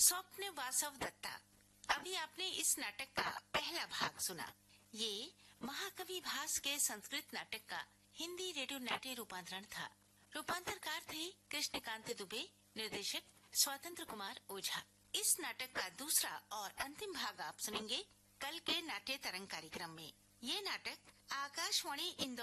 स्वप्न वासव दत्ता। अभी आपने इस नाटक का पहला भाग सुना। ये महाकवि भास के संस्कृत नाटक का हिंदी रेडियो नाट्य रूपांतरण था। रूपांतरकार थे कृष्णकांत दुबे, निर्देशक स्वतंत्र कुमार ओझा। इस नाटक का दूसरा और अंतिम भाग आप सुनेंगे कल के नाट्य तरंग कार्यक्रम में। ये नाटक आकाशवाणी इंदौर